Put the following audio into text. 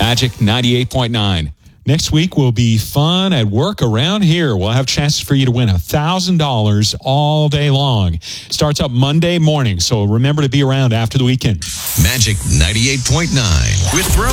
Magic 98.9. Next week will be fun at work around here. We'll have chances for you to win $1,000 all day long. Starts up Monday morning, so remember to be around after the weekend. Magic 98.9 with Thrill.